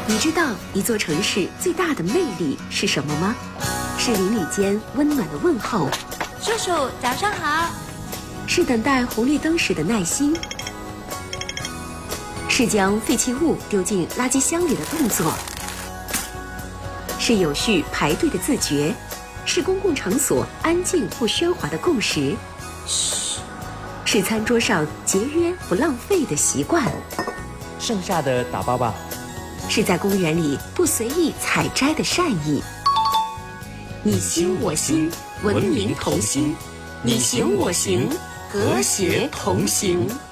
你知道一座城市最大的魅力是什么吗？是邻里间温暖的问候， 叔叔早上好， 是等待红绿灯时的耐心，是将废弃物丢进垃圾箱里的动作，是有序排队的自觉，是公共场所安静不喧哗的共识，是餐桌上节约不浪费的习惯， 剩下的打包吧， 是在公园里不随意采摘的善意。你心我心，文明同心；你行我行，和谐同行。